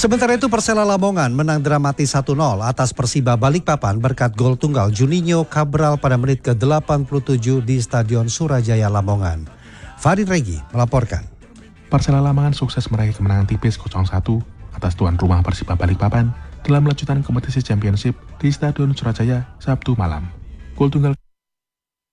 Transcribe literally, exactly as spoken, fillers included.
Sementara itu Persela Lamongan menang dramatis satu nol atas Persiba Balikpapan berkat gol tunggal Juninho Cabral pada menit ke delapan puluh tujuh di Stadion Surajaya Lamongan. Farid Regi melaporkan. Persela Lamongan sukses meraih kemenangan tipis nol satu atas tuan rumah Persiba Balikpapan dalam lanjutan kompetisi Championship di Stadion Surajaya Sabtu malam. Gol tunggal